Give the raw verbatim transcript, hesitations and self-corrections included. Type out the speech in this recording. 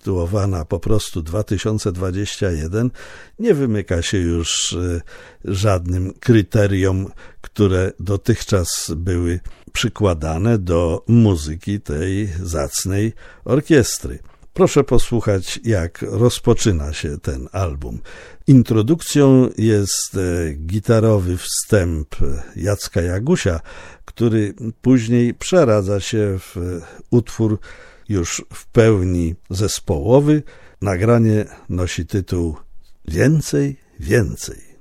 zatytułowana po prostu dwa tysiące dwudziesty pierwszy, nie wymyka się już żadnym kryteriom, które dotychczas były przykładane do muzyki tej zacnej orkiestry. Proszę posłuchać, jak rozpoczyna się ten album. Introdukcją jest gitarowy wstęp Jacka Jagusia, który później przeradza się w utwór już w pełni zespołowy. Nagranie nosi tytuł Więcej, więcej.